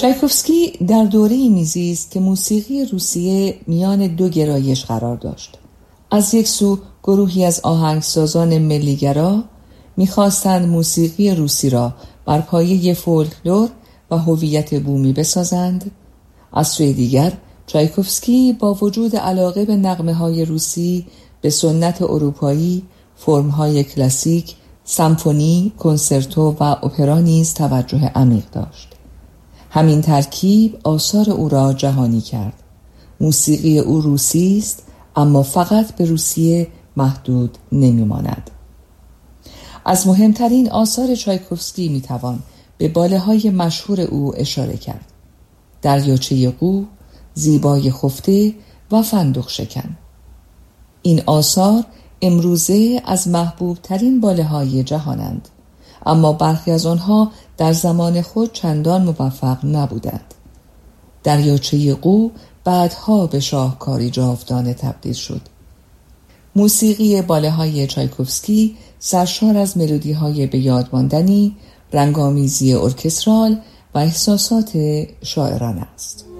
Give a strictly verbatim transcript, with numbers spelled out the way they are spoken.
چایکوفسکی در دوره‌ای میزیست که موسیقی روسیه میان دو گرایش قرار داشت. از یک سو گروهی از آهنگسازان ملیگرا می‌خواستند موسیقی روسی را بر پایه فولکلور و هویت بومی بسازند. از سوی دیگر چایکوفسکی با وجود علاقه به نغمه‌های روسی به سنت اروپایی، فرم‌های کلاسیک، سمفونی، کنسرتو و اپرا نیز توجه عمیق داشت. همین ترکیب آثار او را جهانی کرد. موسیقی او روسی است، اما فقط به روسیه محدود نمی‌ماند. از مهمترین آثار چایکوفسکی میتوان به باله‌های مشهور او اشاره کرد: دریاچه قو، زیبای خفته و فندق شکن. این آثار امروزه از محبوب ترین باله‌های جهانند، اما برخی از آنها در زمان خود چندان موفق نبودند. دریاچه قو بعدها به شاهکاری جاودانه تبدیل شد. موسیقی باله‌های چایکوفسکی سرشار از ملودی‌های به یاد ماندنی، رنگامیزی ارکسترال و احساسات شاعرانه است.